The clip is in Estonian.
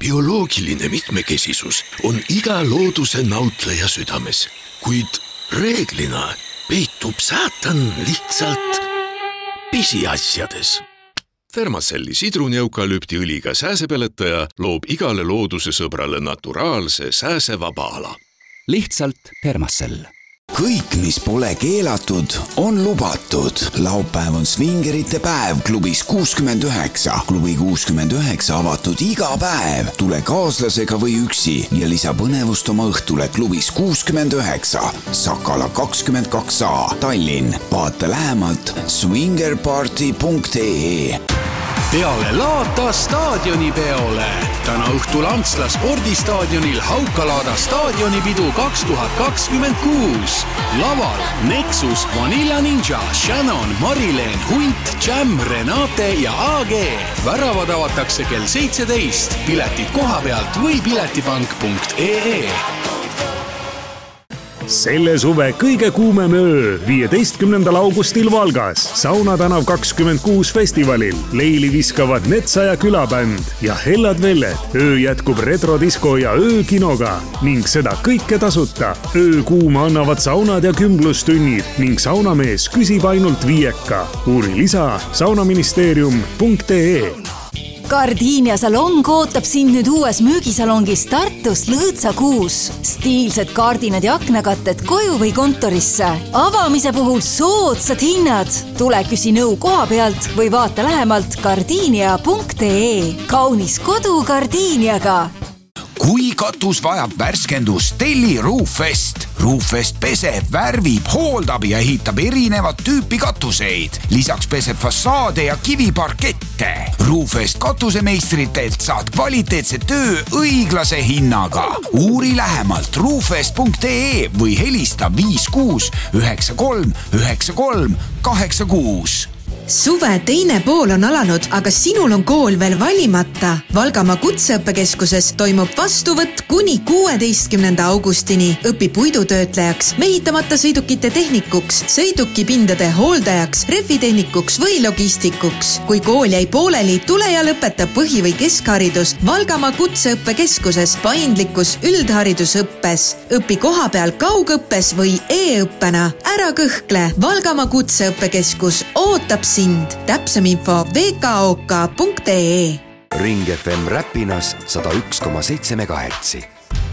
Bioloogiline mitmekesisus on iga looduse nautleja südames, kuid reeglina peitub saatan lihtsalt pisiasjades. Thermacelli sidruneukalüptiõliga sääsepeletaja loob igale looduse sõbrale naturaalse sääsevaba ala. Lihtsalt Thermacell. Kõik, mis pole keelatud, on lubatud. Laupäev on svingerite päev klubis 69. Klubi 69 avatud iga päev. Tule kaaslasega või üksi ja lisa põnevust oma õhtule klubis 69. Sakala 22A, Tallinn. Vaata lähemalt swingerparty.ee. Peale Laata staadionipeole. Täna õhtul Antsla spordistaadionil Haukalaada staadionipidu 2026. Laval Nexus, Vanilla Ninja, Shannon, Marileen, Hunt, Jam, Renate ja AG. Väravad avatakse kell 17. Piletid koha pealt või piletipank.ee. Selle suve kõige kuumem öö 15. augustil Valgas Sauna tänav 26 festivalil leili viskavad Metsa ja külabänd ja Hellad Velled. Öö jätkub retrodisko ja öökinoga ning seda kõike tasuta. Öökuuma annavad saunad ja kümblustunnid ning saunamees küsib ainult 5. Uuri lisa saunaministeerium.ee. Gardinia salong ootab sind nüüd uues müügisalongis Tartus Lõõtsa 6. Stiilsed kardinad ja aknakatted koju või kontorisse. Avamise puhul soodsad hinnad. Tule küsi nõu koha pealt või vaata lähemalt gardinia.ee. Kaunis kodu Gardiniaga. Kui katus vajab värskendust, telli Roofest. Roofest peseb, värvib, hooldab ja ehitab erinevat tüüpi katuseid. Lisaks peseb fassaade ja kiviparkette. Roofest katusemeistritelt saad kvaliteetse töö õiglase hinnaga. Uuri lähemalt roofest.ee või helista 56 93 93 86. Suve teine pool on alanud, aga sinul on kool veel valimata. Valgamaa kutseõppekeskuses toimub vastuvõtt kuni 16. augustini. Õpi puidutöötlejaks, mehitamata sõidukite tehnikuks, sõidukipindade hooldajaks, refitehnikuks või logistikuks. Kui kool jäi pooleli, tule ja lõpeta põhi- või keskharidus Valgamaa kutseõppekeskuses paindlikkus üldharidusõppes. Õpi koha peal kaugõppes või e-õppena. Ära kõhkle, Valgamaa kutseõppekeskus ootab sind. Täpsem info vkok.ee. Ring FM Räpinas 101,7 MHz.